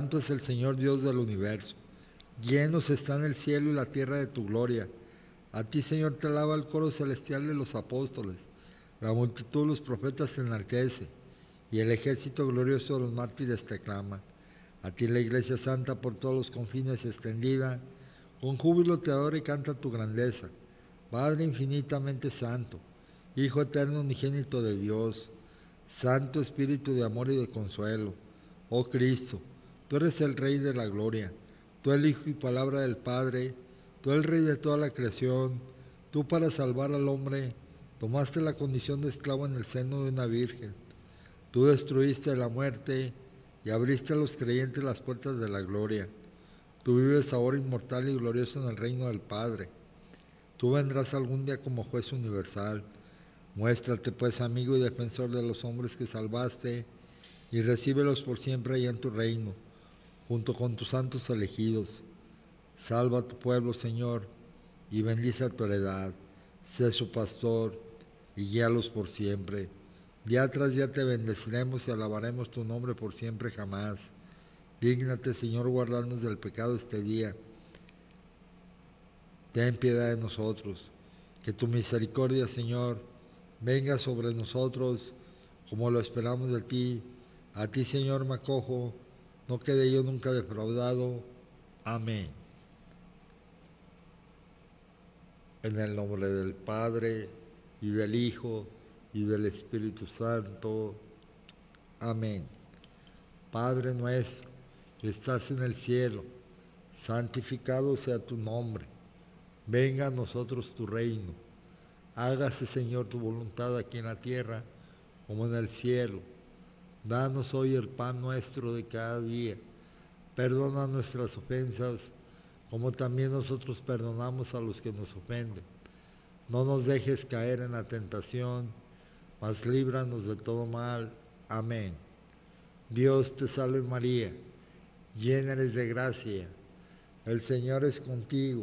Santo es el Señor Dios del universo. Llenos están el cielo y la tierra de tu gloria. A ti, Señor, te alaba el coro celestial de los apóstoles. La multitud de los profetas te enaltece, y el ejército glorioso de los mártires te clama. A ti la Iglesia Santa por todos los confines extendida, con júbilo te adora y canta tu grandeza. Padre infinitamente santo, Hijo eterno unigénito de Dios, Santo Espíritu de amor y de consuelo, oh Cristo, tú eres el Rey de la gloria, tú el Hijo y palabra del Padre, tú el Rey de toda la creación, tú para salvar al hombre tomaste la condición de esclavo en el seno de una virgen, tú destruiste la muerte y abriste a los creyentes las puertas de la gloria, tú vives ahora inmortal y glorioso en el reino del Padre, tú vendrás algún día como juez universal. Muéstrate pues amigo y defensor de los hombres que salvaste y recíbelos por siempre allá en tu reino, junto con tus santos elegidos. Salva a tu pueblo, Señor, y bendice a tu heredad. Sé su pastor y guíalos por siempre. Día tras día te bendeciremos y alabaremos tu nombre por siempre jamás. Dígnate, Señor, guardarnos del pecado este día. Ten piedad de nosotros. Que tu misericordia, Señor, venga sobre nosotros como lo esperamos de ti. A ti, Señor, me acojo, no quede yo nunca defraudado. Amén. En el nombre del Padre, y del Hijo, y del Espíritu Santo. Amén. Padre nuestro, que estás en el cielo, santificado sea tu nombre. Venga a nosotros tu reino. Hágase, Señor, tu voluntad aquí en la tierra como en el cielo. Danos hoy el pan nuestro de cada día. Perdona nuestras ofensas, como también nosotros perdonamos a los que nos ofenden. No nos dejes caer en la tentación, mas líbranos de todo mal. Amén. Dios te salve María, llena eres de gracia. El Señor es contigo.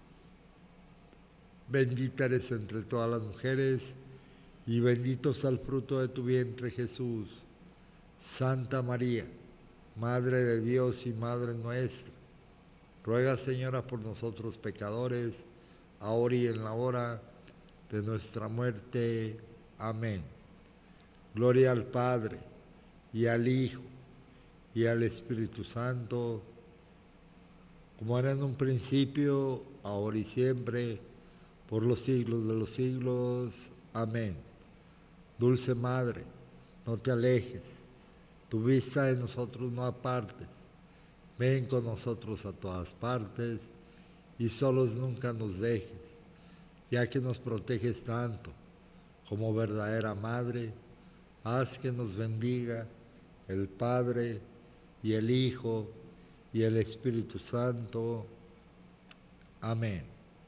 Bendita eres entre todas las mujeres, y bendito sea el fruto de tu vientre, Jesús. Santa María, Madre de Dios y Madre nuestra, ruega, Señora, por nosotros pecadores, ahora y en la hora de nuestra muerte. Amén. Gloria al Padre, y al Hijo, y al Espíritu Santo, como era en un principio, ahora y siempre, por los siglos de los siglos. Amén. Dulce Madre, no te alejes, tu vista de nosotros no apartes. Ven con nosotros a todas partes y solos nunca nos dejes, ya que nos proteges tanto como verdadera Madre. Haz que nos bendiga el Padre y el Hijo y el Espíritu Santo. Amén.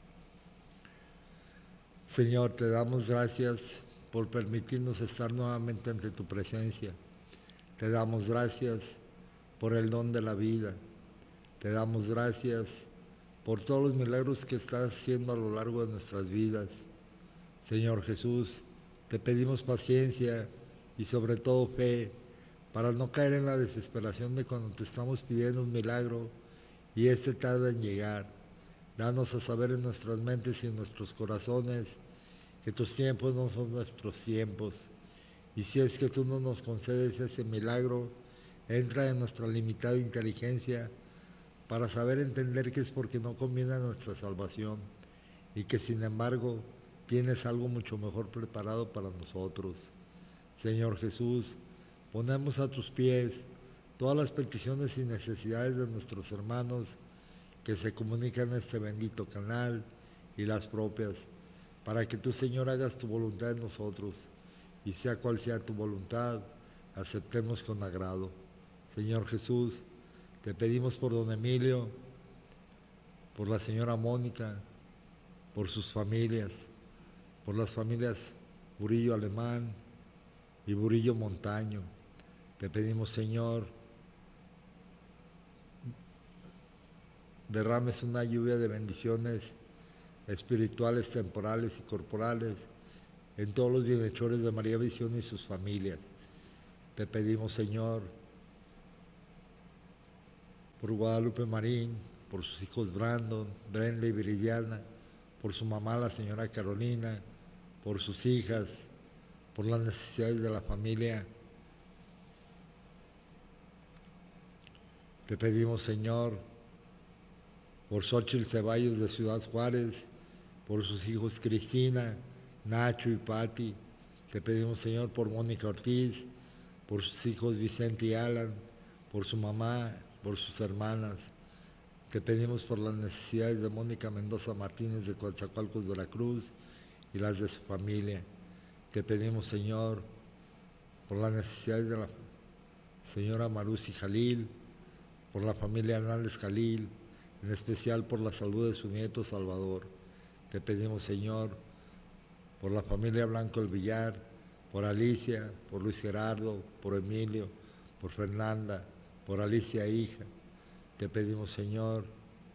Señor, te damos gracias por permitirnos estar nuevamente ante tu presencia. Te damos gracias por el don de la vida. Te damos gracias por todos los milagros que estás haciendo a lo largo de nuestras vidas. Señor Jesús, te pedimos paciencia y sobre todo fe para no caer en la desesperación de cuando te estamos pidiendo un milagro y este tarda en llegar. Danos a saber en nuestras mentes y en nuestros corazones que tus tiempos no son nuestros tiempos. Y si es que tú no nos concedes ese milagro, entra en nuestra limitada inteligencia para saber entender que es porque no conviene a nuestra salvación y que sin embargo tienes algo mucho mejor preparado para nosotros. Señor Jesús, ponemos a tus pies todas las peticiones y necesidades de nuestros hermanos que se comunican en este bendito canal y las propias, para que tú, Señor, hagas tu voluntad en nosotros y sea cual sea tu voluntad, aceptemos con agrado. Señor Jesús, te pedimos por don Emilio, por la señora Mónica, por sus familias, por las familias Burillo Alemán y Burillo Montaño. Te pedimos, Señor, derrames una lluvia de bendiciones espirituales, temporales y corporales en todos los bienhechores de María Visión y sus familias. Te pedimos, Señor, por Guadalupe Marín, por sus hijos Brandon, Brenda y Viridiana, por su mamá, la señora Carolina, por sus hijas, por las necesidades de la familia. Te pedimos, Señor, por Xóchitl Ceballos de Ciudad Juárez, por sus hijos Cristina, Nacho y Patti. Te pedimos, Señor, por Mónica Ortiz, por sus hijos Vicente y Alan, por su mamá, por sus hermanas. Te pedimos por las necesidades de Mónica Mendoza Martínez de Coatzacoalcos, Veracruz, y las de su familia. Te pedimos, Señor, por las necesidades de la señora Marusi Jalil, por la familia Hernández Jalil, en especial por la salud de su nieto Salvador. Te pedimos, Señor, por la familia Blanco El Villar, por Alicia, por Luis Gerardo, por Emilio, por Fernanda, por Alicia hija. Te pedimos, Señor,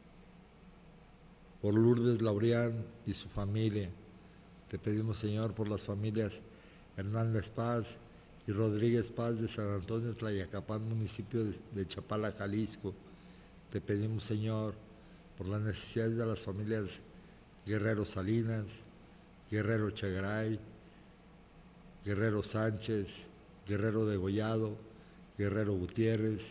por Lourdes Laureán y su familia. Te pedimos, Señor, por las familias Hernández Paz y Rodríguez Paz de San Antonio Tlayacapán, municipio de Chapala, Jalisco. Te pedimos, Señor, por las necesidades de las familias Guerrero Salinas, Guerrero Chegaray, Guerrero Sánchez, Guerrero Degollado, Guerrero Gutiérrez,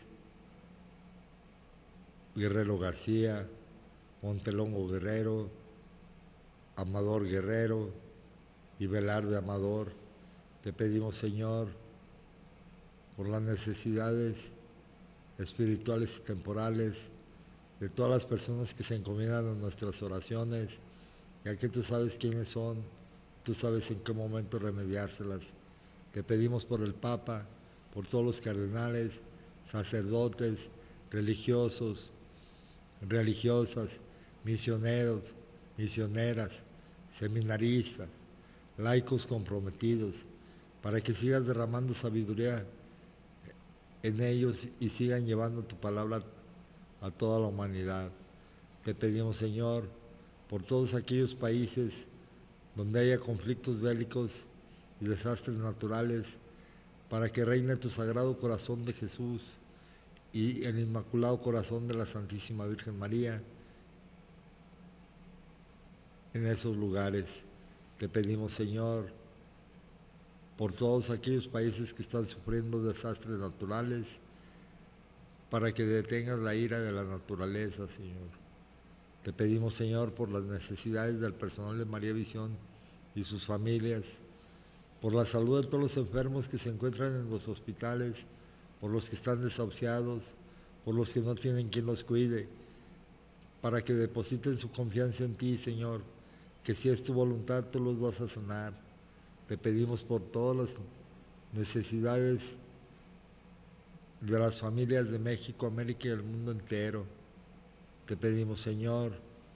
Guerrero García, Montelongo Guerrero, Amador Guerrero y Velarde Amador. Te pedimos, Señor, por las necesidades espirituales y temporales de todas las personas que se encomiendan a nuestras oraciones, ya que tú sabes quiénes son, tú sabes en qué momento remediárselas. Te pedimos por el Papa, por todos los cardenales, sacerdotes, religiosos, religiosas, misioneros, misioneras, seminaristas, laicos comprometidos, para que sigas derramando sabiduría en ellos y sigan llevando tu palabra a toda la humanidad. Te pedimos, Señor, por todos aquellos países donde haya conflictos bélicos y desastres naturales, para que reine tu Sagrado Corazón de Jesús y el Inmaculado Corazón de la Santísima Virgen María en esos lugares. Te pedimos, Señor, por todos aquellos países que están sufriendo desastres naturales, para que detengas la ira de la naturaleza, Señor. Te pedimos, Señor, por las necesidades del personal de María Visión y sus familias, por la salud de todos los enfermos que se encuentran en los hospitales, por los que están desahuciados, por los que no tienen quien los cuide, para que depositen su confianza en ti, Señor, que si es tu voluntad tú los vas a sanar. Te pedimos por todas las necesidades de las familias de México, América y el mundo entero. Te pedimos, Señor,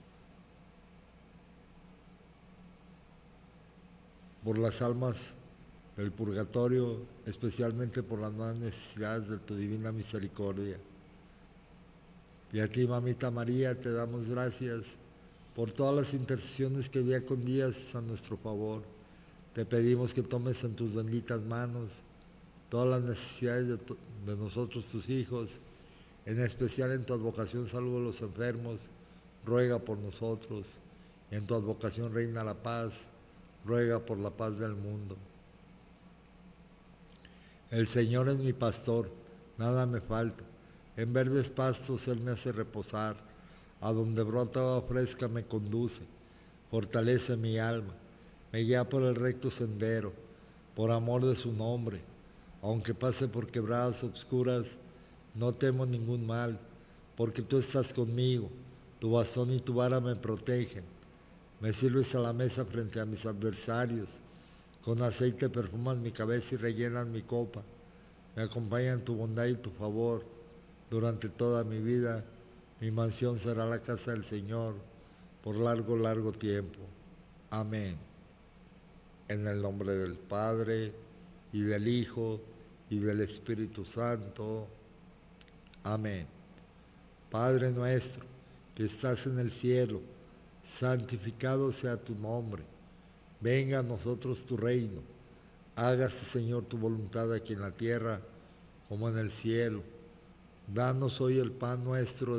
por las almas del purgatorio, especialmente por las nuevas necesidades de tu divina misericordia. Y a ti, Mamita María, te damos gracias por todas las intercesiones que día con día haces a nuestro favor. Te pedimos que tomes en tus benditas manos todas las necesidades de nosotros, tus hijos, en especial en tu advocación salvo a los enfermos, ruega por nosotros. En tu advocación reina la paz, ruega por la paz del mundo. El Señor es mi pastor, nada me falta. En verdes pastos Él me hace reposar, a donde brota agua fresca me conduce, fortalece mi alma, me guía por el recto sendero, por amor de su nombre. Aunque pase por quebradas obscuras, no temo ningún mal, porque tú estás conmigo, tu bastón y tu vara me protegen. Me sirves a la mesa frente a mis adversarios, con aceite perfumas mi cabeza y rellenas mi copa. Me acompañan tu bondad y tu favor. Durante toda mi vida, mi mansión será la casa del Señor, por largo, largo tiempo. Amén. En el nombre del Padre, y del Hijo, y del Espíritu Santo. Amén. Padre nuestro, que estás en el cielo, santificado sea tu nombre. Venga a nosotros tu reino. Hágase, Señor, tu voluntad aquí en la tierra como en el cielo. Danos hoy el pan nuestro